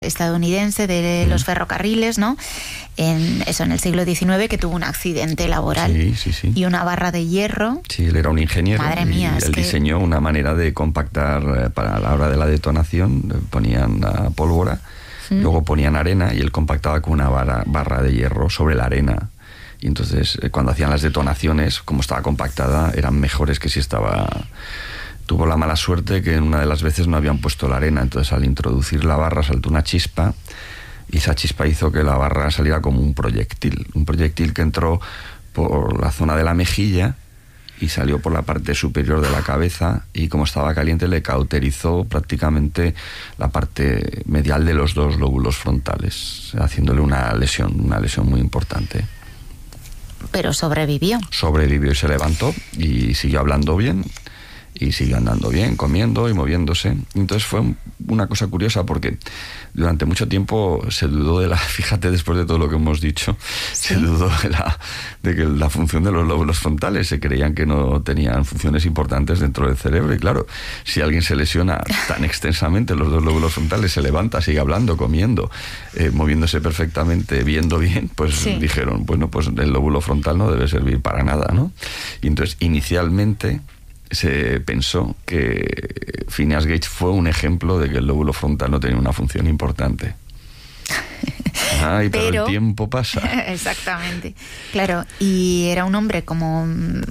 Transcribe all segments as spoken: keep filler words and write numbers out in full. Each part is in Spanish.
estadounidense de los ferrocarriles, ¿no? En eso, en el siglo diecinueve, que tuvo un accidente laboral. Sí, sí, sí. Y una barra de hierro. Sí, él era un ingeniero. Madre mía, y es él que... diseñó una manera de compactar eh, para la hora de la detonación. Ponían la pólvora, ¿Mm? luego ponían arena y él compactaba con una barra, barra de hierro sobre la arena. Y entonces, eh, cuando hacían las detonaciones, como estaba compactada, eran mejores que si estaba... Tuvo la mala suerte que en una de las veces no habían puesto la arena, entonces al introducir la barra saltó una chispa y esa chispa hizo que la barra saliera como un proyectil, un proyectil que entró por la zona de la mejilla y salió por la parte superior de la cabeza y como estaba caliente le cauterizó prácticamente la parte medial de los dos lóbulos frontales, haciéndole una lesión, una lesión muy importante. Pero sobrevivió. Sobrevivió y se levantó y siguió hablando bien. Y siguió andando bien, comiendo y moviéndose. Entonces fue una cosa curiosa porque durante mucho tiempo se dudó de la... Fíjate, después de todo lo que hemos dicho, ¿sí? se dudó de, la, de que la función de los lóbulos frontales. Se creían que no tenían funciones importantes dentro del cerebro. Y claro, si alguien se lesiona tan extensamente los dos lóbulos frontales, se levanta, sigue hablando, comiendo, eh, moviéndose perfectamente, viendo bien, pues sí. dijeron, bueno, pues el lóbulo frontal no debe servir para nada, ¿no? Y entonces, inicialmente... se pensó que Phineas Gage fue un ejemplo de que el lóbulo frontal no tenía una función importante. Ay, pero, pero el tiempo pasa. Exactamente. Claro, y era un hombre como...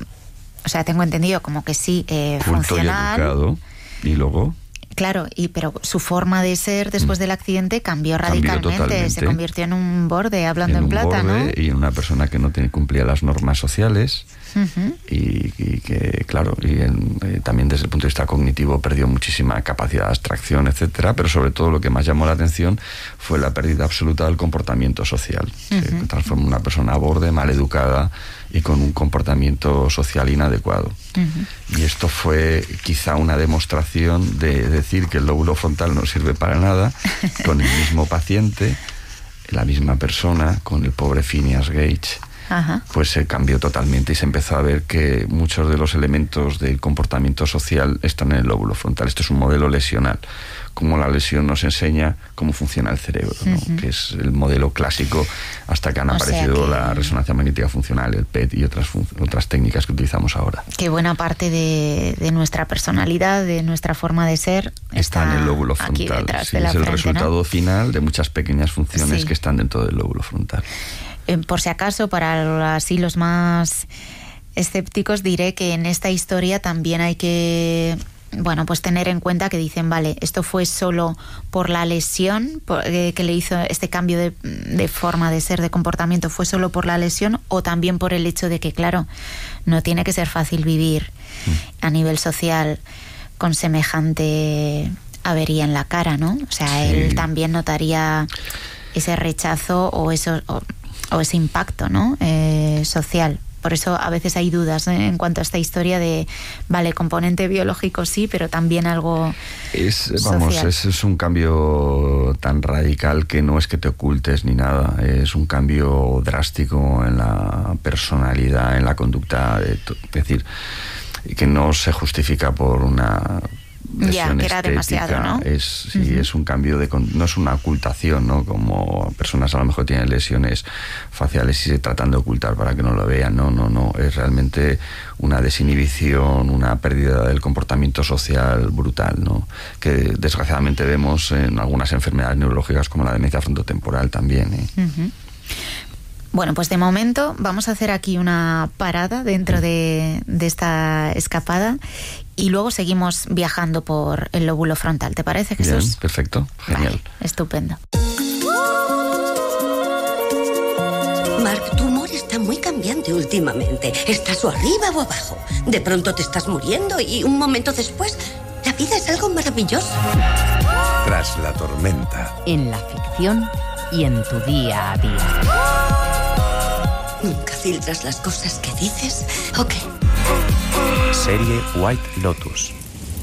O sea, tengo entendido como que sí, eh, culto funcional. Y educado. Y luego... Claro, y pero su forma de ser después del accidente cambió radicalmente. Cambió se convirtió en un borde, hablando en, en plata, borde, ¿no? Y en una persona que no tenía, cumplía las normas sociales. Uh-huh. y, y que, claro, y en, eh, también desde el punto de vista cognitivo perdió muchísima capacidad de abstracción, etcétera. Pero sobre todo lo que más llamó la atención fue la pérdida absoluta del comportamiento social. Uh-huh. Se transformó en una persona a borde, mal educada y con un comportamiento social inadecuado. Uh-huh. Y esto fue quizá una demostración de decir que el lóbulo frontal no sirve para nada con el mismo paciente, la misma persona, con el pobre Phineas Gage. Ajá. Pues se cambió totalmente y se empezó a ver que muchos de los elementos del comportamiento social están en el lóbulo frontal. Esto es un modelo lesional, como la lesión nos enseña cómo funciona el cerebro, ¿no? Uh-huh. Que es el modelo clásico hasta que han o aparecido que... la resonancia magnética funcional, el P E T y otras, fun- otras técnicas que utilizamos ahora. Que buena parte de, de nuestra personalidad, de nuestra forma de ser, está, está en el lóbulo frontal. Aquí detrás sí, de la es el frente, resultado ¿no? final de muchas pequeñas funciones sí. que están dentro del lóbulo frontal. Por si acaso, para así los más escépticos, diré que en esta historia también hay que, bueno, pues tener en cuenta que dicen, vale, esto fue solo por la lesión por, eh, que le hizo este cambio de, de forma de ser, de comportamiento, fue solo por la lesión o también por el hecho de que, claro, no tiene que ser fácil vivir mm. a nivel social con semejante avería en la cara, ¿no? O sea, sí. él también notaría ese rechazo o eso... O, o ese impacto, ¿no? Eh, social. Por eso a veces hay dudas, ¿eh? En cuanto a esta historia de, vale, componente biológico sí, pero también algo es, vamos, social. Es, es un cambio tan radical que no es que te ocultes ni nada, es un cambio drástico en la personalidad, en la conducta, de to- es decir, que no se justifica por una... Ya, que era demasiado, ¿no? Es, sí, uh-huh. es un cambio de... No es una ocultación, ¿no? Como personas a lo mejor tienen lesiones faciales y se tratan de ocultar para que no lo vean. No, no, no. Es realmente una desinhibición, una pérdida del comportamiento social brutal, ¿no? Que desgraciadamente vemos en algunas enfermedades neurológicas como la demencia frontotemporal también, ¿eh? Uh-huh. Bueno, pues de momento vamos a hacer aquí una parada dentro de, de esta escapada y luego seguimos viajando por el lóbulo frontal. ¿Te parece, Jesús? Bien, perfecto, genial. Vale, estupendo. Mark, tu humor está muy cambiante últimamente. Estás o arriba o abajo. De pronto te estás muriendo y un momento después la vida es algo maravilloso. Tras la tormenta. En la ficción y en tu día a día. ¿Nunca filtras las cosas que dices? ¿O qué? Serie White Lotus.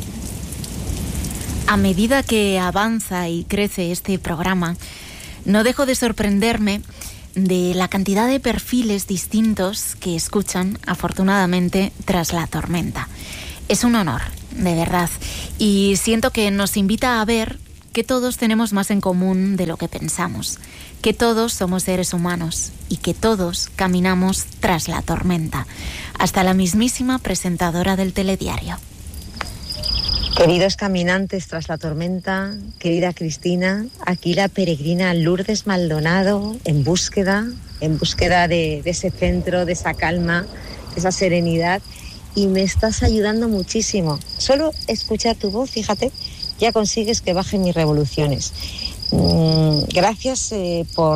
A medida que avanza y crece este programa, no dejo de sorprenderme de la cantidad de perfiles distintos que escuchan, afortunadamente, Tras la tormenta. Es un honor, de verdad. Y siento que nos invita a ver que todos tenemos más en común de lo que pensamos, que todos somos seres humanos y que todos caminamos tras la tormenta. Hasta la mismísima presentadora del telediario. Queridos caminantes tras la tormenta, querida Cristina, aquí la peregrina Lourdes Maldonado en búsqueda, en búsqueda de, de ese centro, de esa calma, de esa serenidad, y me estás ayudando muchísimo. Solo escuchar tu voz, fíjate, ya consigues que bajen mis revoluciones. Mm, gracias eh, por